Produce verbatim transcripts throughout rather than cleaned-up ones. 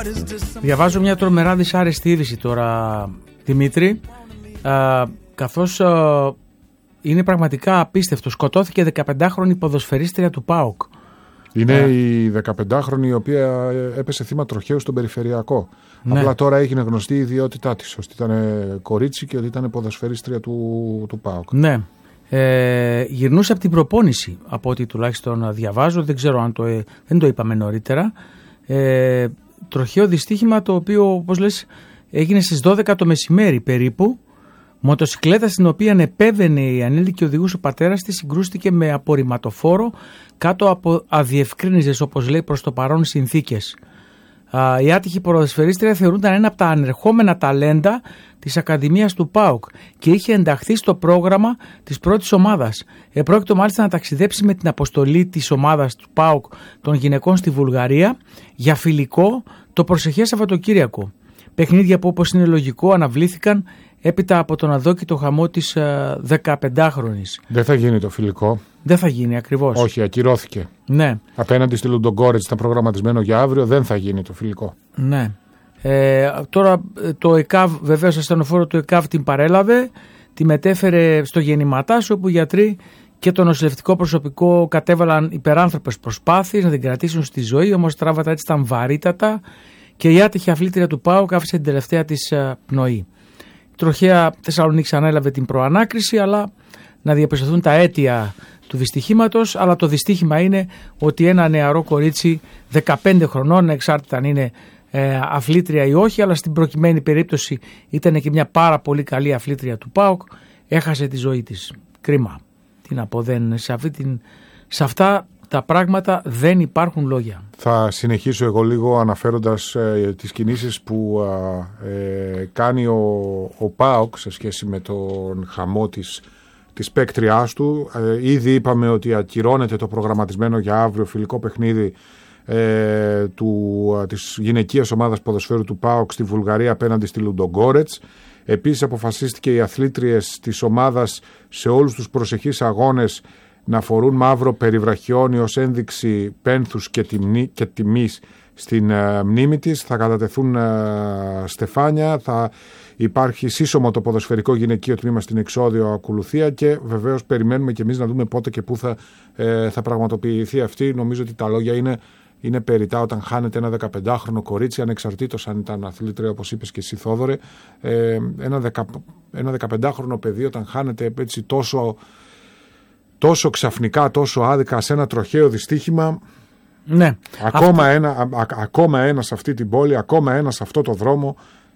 Διαβάζω μια τρομερά δυσάρεστη είδηση τώρα, Δημήτρη, α, καθώς α, είναι πραγματικά απίστευτο. Σκοτώθηκε δεκαπεντάχρονη ποδοσφαιρίστρια του ΠΑΟΚ. Είναι α, η δεκαπεντάχρονη η οποία έπεσε θύμα τροχαίου στον Περιφερειακό. Ναι. Απλά τώρα έγινε γνωστή η ιδιότητά της, ότι ήταν κορίτσι και ότι ήταν ποδοσφαιρίστρια του, του ΠΑΟΚ. Ναι. Ε, γυρνούσε από την προπόνηση, από ό,τι τουλάχιστον διαβάζω, δεν ξέρω αν το, ε, δεν το είπαμε νωρίτερα. Ε, τροχαίο δυστύχημα το οποίο, όπως λες, έγινε στις δώδεκα το μεσημέρι περίπου. Μοτοσικλέτα στην οποία επέβαινε η ανήλικη οδηγούς ο πατέρας της συγκρούστηκε με απορριμματοφόρο κάτω από αδιευκρίνηζες, όπως λέει, προς το παρόν συνθήκες. Α, η άτυχη ποδοσφαιρίστρια θεωρούνταν ένα από τα ανερχόμενα ταλέντα της Ακαδημίας του ΠΑΟΚ και είχε ενταχθεί στο πρόγραμμα της πρώτης ομάδας. Επρόκειτο μάλιστα να ταξιδέψει με την αποστολή της ομάδας του ΠΑΟΚ των γυναικών στη Βουλγαρία για φιλικό το προσεχές Σαββατοκύριακο. Παιχνίδια που, όπως είναι λογικό, αναβλήθηκαν έπειτα από τον αδόκητο χαμό της uh, δεκαπεντάχρονης. Δεν θα γίνει το φιλικό. Δεν θα γίνει ακριβώς. Όχι, ακυρώθηκε. Ναι. Απέναντι στη Λουντογκόρετς ήταν προγραμματισμένο για αύριο, δεν θα γίνει το φιλικό. Ναι. Ε, τώρα το ΕΚΑΒ, βεβαίως ασθενοφόρο του ΕΚΑΒ την παρέλαβε, τη μετέφερε στο γεννηματάς, όπου οι γιατροί και το νοσηλευτικό προσωπικό κατέβαλαν υπεράνθρωπες προσπάθειες να την κρατήσουν στη ζωή, όμως τράβατα έτσι ήταν βαρύτατα και η άτυχη αθλήτρια του ΠΑΟΚ άφησε την τελευταία της uh, πνοή. Η τροχαία Θεσσαλονίκη ανέλαβε την προανάκριση, αλλά να διαπιστωθούν τα αίτια του δυστυχήματος. Αλλά το δυστύχημα είναι ότι ένα νεαρό κορίτσι δεκαπέντε χρονών, εξάρτητα αν είναι ε, αθλήτρια ή όχι, αλλά στην προκειμένη περίπτωση ήταν και μια πάρα πολύ καλή αθλήτρια του ΠΑΟΚ, έχασε τη ζωή της. Κρίμα. Τι να πω, δεν, σε, αυτή την, σε αυτά τα πράγματα δεν υπάρχουν λόγια. Θα συνεχίσω εγώ λίγο αναφέροντας ε, τις κινήσεις που ε, κάνει ο, ο ΠΑΟΚ σε σχέση με τον χαμό της, της παίκτριάς του. Ε, ήδη είπαμε ότι ακυρώνεται το προγραμματισμένο για αύριο φιλικό παιχνίδι ε, του, της γυναικείας ομάδας ποδοσφαίρου του ΠΑΟΚ στη Βουλγαρία απέναντι στη Λουντογκόρετς. Επίσης αποφασίστηκε οι αθλήτριες της ομάδας σε όλους τους προσεχείς αγώνες να φορούν μαύρο περιβραχιόνι ως ένδειξη πένθους και, τιμνή, και τιμής στην uh, μνήμη της. Θα κατατεθούν uh, στεφάνια, θα υπάρχει σύσσωμο το ποδοσφαιρικό γυναικείο τμήμα στην εξώδιο ακολουθία και βεβαίως περιμένουμε και εμείς να δούμε πότε και πού θα, ε, θα πραγματοποιηθεί αυτή. Νομίζω ότι τα λόγια είναι, είναι περιττά όταν χάνεται ένα δεκαπεντάχρονο κορίτσι, ανεξαρτήτως αν ήταν αθλήτρια όπως είπες και εσύ Θόδωρε, ε, ένα, δεκα, ένα δεκαπεντάχρονο παιδί όταν χάνεται έτσι τόσο... τόσο ξαφνικά, τόσο άδικα σε ένα τροχαίο δυστύχημα. Ναι. Ακόμα, αυτό... ένα, α, ακόμα ένα σε αυτή την πόλη, ακόμα ένα σε αυτό το δρόμο.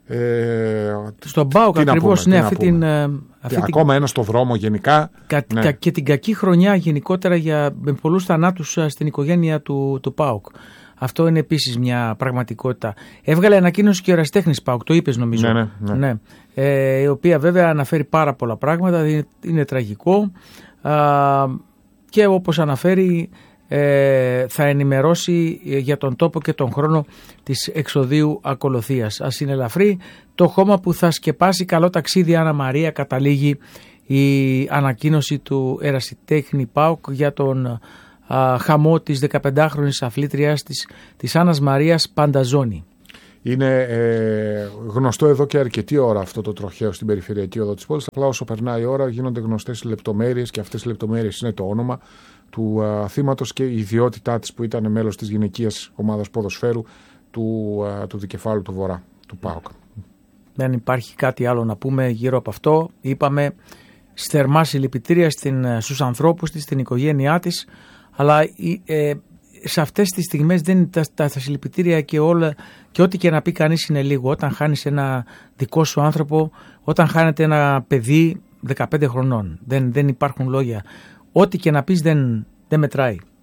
Ε, Στον ΠΑΟΚ ακριβώς, ναι, αυτή την, αυτή την... ακόμα ένα στο δρόμο γενικά. Κα... Ναι. Και την κακή χρονιά γενικότερα για, με πολλούς θανάτους στην οικογένεια του, του ΠΑΟΚ. Αυτό είναι επίσης μια πραγματικότητα. Έβγαλε ανακοίνωση και ο ερασιτέχνης ΠΑΟΚ, το είπες νομίζω. Ναι, ναι, ναι. Ναι. Ε, η οποία βέβαια αναφέρει πάρα πολλά πράγματα, είναι, είναι τραγικό. Uh, και όπως αναφέρει ε, θα ενημερώσει για τον τόπο και τον χρόνο της εξοδίου ακολουθίας. Ας είναι ελαφρύ το χώμα που θα σκεπάσει καλό ταξίδι Άννα Μαρία, καταλήγει η ανακοίνωση του ερασιτέχνη ΠΑΟΚ για τον uh, χαμό της δεκαπεντάχρονης αθλήτριας της, της Άννας Μαρίας Πανταζόνη. Είναι ε, γνωστό εδώ και αρκετή ώρα αυτό το τροχαίο στην περιφερειακή οδό της πόλης. Απλά όσο περνάει η ώρα γίνονται γνωστές οι λεπτομέρειες και αυτές οι λεπτομέρειες είναι το όνομα του α, θύματος και η ιδιότητά της που ήταν μέλος της γυναικείας ομάδας ποδοσφαίρου του, α, του Δικεφάλου του Βορρά, του ΠΑΟΚ. Δεν υπάρχει κάτι άλλο να πούμε γύρω από αυτό. Είπαμε θερμά συλληπιτήρια στους ανθρώπους της, στην οικογένειά της, αλλά ε, σε αυτές τις στιγμές δεν είναι τα, τα, τα συλληπιτήρια και όλα και ό,τι και να πει κανείς είναι λίγο. Όταν χάνεις ένα δικό σου άνθρωπο, όταν χάνεται ένα παιδί δεκαπέντε χρονών, δεν, δεν υπάρχουν λόγια. Ό,τι και να πεις δεν, δεν μετράει.